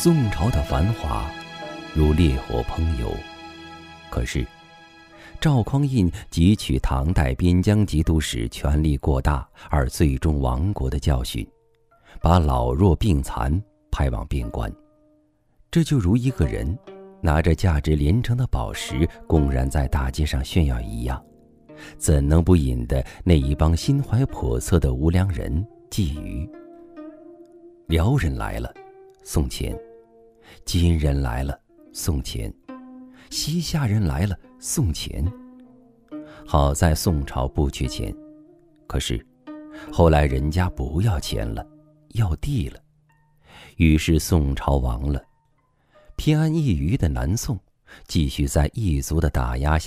宋朝的繁华如烈火烹油，可是赵匡胤汲取唐代边疆节度使权力过大而最终亡国的教训，把老弱病残派往边关。这就如一个人拿着价值连城的宝石公然在大街上炫耀一样，怎能不引得那一帮心怀叵测的无良人觊觎？辽人来了，送钱；金人来了，送钱；西夏人来了，送钱。好在宋朝不缺钱，可是后来人家不要钱了，要地了，于是宋朝亡了。偏安一隅的南宋继续在异族的打压下